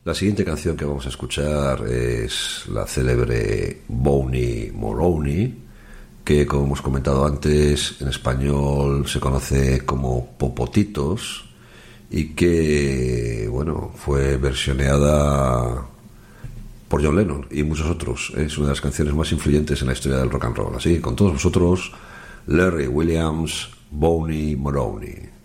La siguiente canción que vamos a escuchar es la célebre Boney Moroney, que como hemos comentado antes, en español se conoce como Popotitos y que, bueno, fue versioneada por John Lennon y muchos otros. Es una de las canciones más influyentes en la historia del rock and roll. Así que con todos vosotros, Larry Williams, Boney Moroney.